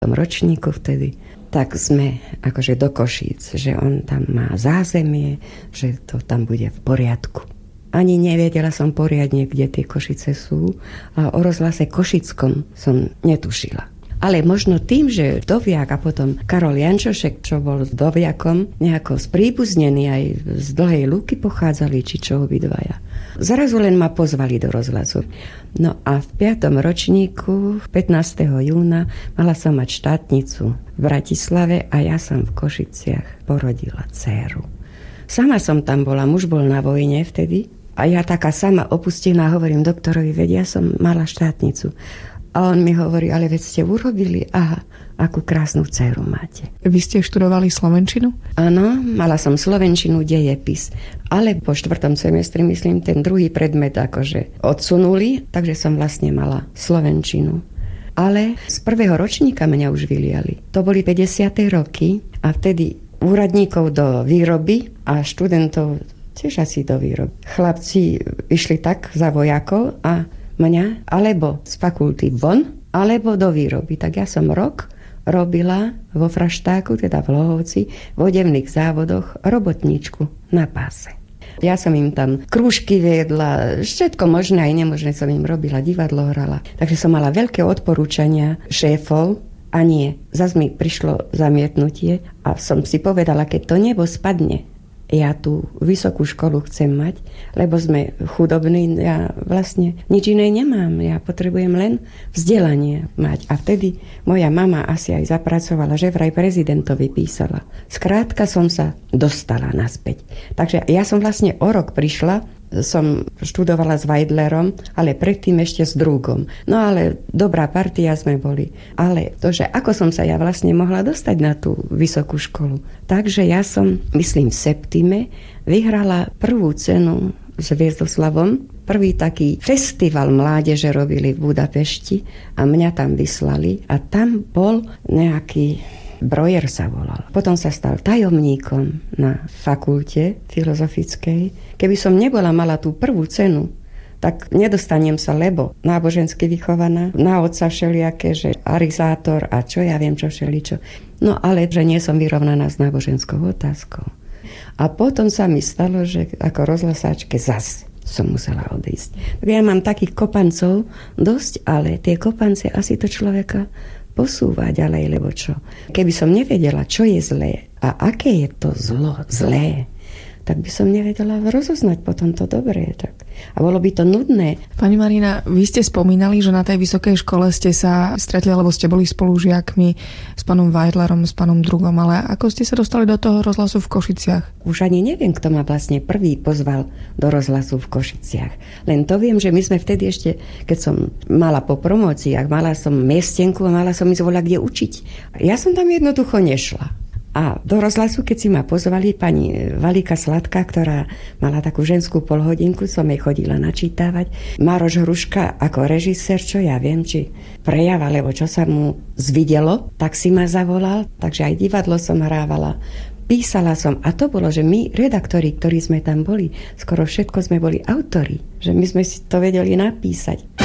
tom ročníku vtedy, tak sme akože do Košíc, že on tam má zázemie, že to tam bude v poriadku. Ani nevedela som poriadne, kde tie Košice sú a o rozhlase košickom som netušila. Ale možno tým, že Doviak a potom Karol Jančošek, čo bol s Doviakom, nejako spríbuznený aj z Dlhej Lúky pochádzali, či čo obidvaja. Zrazu len ma pozvali do rozhlasu. No a v 5. ročníku, 15. júna, mala som mať štátnicu v Bratislave a ja som v Košiciach porodila dcéru. Sama som tam bola, muž bol na vojne vtedy a ja taká sama opustená hovorím doktorovi, veď ja som mala štátnicu. A on mi hovorí, ale veď ste urobili, aha, akú krásnu dcéru máte. Vy ste študovali slovenčinu? Áno, mala som slovenčinu, dejepis, ale po 4. semestri, myslím, ten druhý predmet akože odsunuli, takže som vlastne mala slovenčinu. Ale z 1. ročníka mňa už vyliali. To boli 50. roky a vtedy úradníkov do výroby a študentov tiež asi do výroby. Chlapci išli tak za vojakov a mňa alebo z fakulty von, alebo do výroby. Tak ja som rok robila vo Fraštáku, teda v Lohovci, v odevných závodoch robotníčku na páse. Ja som im tam krúžky viedla, všetko možné aj nemožné som im robila, divadlo hrala. Takže som mala veľké odporúčania šéfov a nie. Zas mi prišlo zamietnutie a som si povedala, keď to nebo spadne, ja tú vysokú školu chcem mať, lebo sme chudobní, ja vlastne nič iné nemám. Ja potrebujem len vzdelanie mať. A vtedy moja mama asi aj zapracovala, že vraj prezidentovi písala. Skrátka som sa dostala naspäť. Takže ja som vlastne o rok prišla, som študovala s Weidlerom, ale predtým ešte s Drúgom. No ale dobrá partia sme boli. Ale to, že ako som sa ja vlastne mohla dostať na tú vysokú školu. Takže ja som, myslím v septime, vyhrala prvú cenu s Viezdoslavom. Prvý taký festival mládeže robili v Budapešti a mňa tam vyslali a tam bol nejaký Brojer sa volal. Potom sa stal tajomníkom na fakulte filozofickej. Keby som nebola mala tú prvú cenu, tak nedostanem sa, lebo nábožensky vychovaná, na otca všelijaké, že arizátor a čo ja viem, čo všeličo. No ale, že nie som vyrovnaná s náboženskou otázkou. A potom sa mi stalo, že ako rozhlasáčke zas som musela odísť. Tak ja mám takých kopancov dosť, ale tie kopance asi to človeka posúva ďalej, lebo čo? Keby som nevedela, čo je zlé a aké je to zlé, tak by som nevedela rozoznať potom to dobré. Tak. A bolo by to nudné. Pani Marina, vy ste spomínali, že na tej vysokej škole ste sa stretli, alebo ste boli spolužiakmi s pánom Weidlerom, s pánom Drugom, ale ako ste sa dostali do toho rozhlasu v Košiciach? Už ani neviem, kto ma vlastne prvý pozval do rozhlasu v Košiciach. Len to viem, že my sme vtedy ešte, keď som mala po promóciách, mala som miestenku a mala som ísť voľa kde učiť. Ja som tam jednoducho nešla. A do rozhlasu, keď si ma pozvali pani Valika Sladká, ktorá mala takú ženskú polhodinku, som jej chodila načítavať. Maroš Hruška ako režisér, čo ja viem, či prejav, alebo čo sa mu zvidelo, tak si ma zavolal. Takže aj divadlo som hrávala. Písala som a to bolo, že my, redaktori, ktorí sme tam boli, skoro všetko sme boli autori. Že my sme si to vedeli napísať.